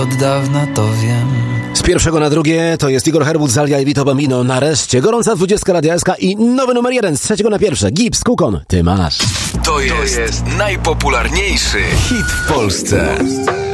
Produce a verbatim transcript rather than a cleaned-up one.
Od dawna to wiem. Z pierwszego na drugie to jest Igor Herbut, Zalia i Vito Bambino. Nareszcie gorąca dwudziestka Radia S K i nowy numer jeden z trzeciego na pierwsze. Gibbs, Kukon, ty masz. To jest, to jest najpopularniejszy hit w Polsce.